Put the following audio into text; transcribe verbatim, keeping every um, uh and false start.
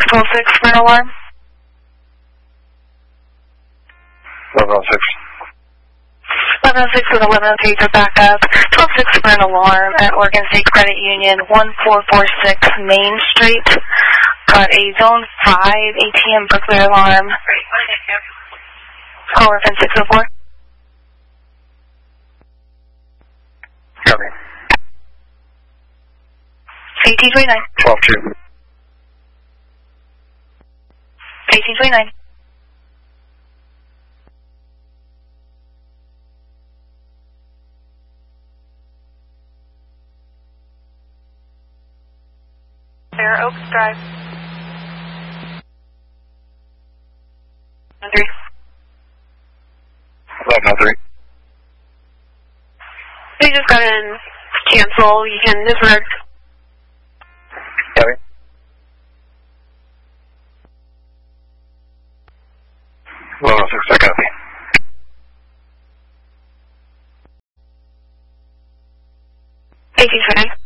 twelve six for an alarm. eleven oh six. eleven oh six with eleven oh three for backup. twelve six for an alarm at Oregon State Credit Union, one four four six Main Street. Got a zone five A T M burglar alarm. Caller from six oh four. Copy. eighteen twenty-nine. twelve two. eighteen twenty-nine. Fair Oaks Drive. Three. eleven oh three. You just got in cancel. You can disregard. Copy. eleven oh six, I copy. eighteen twenty-nine.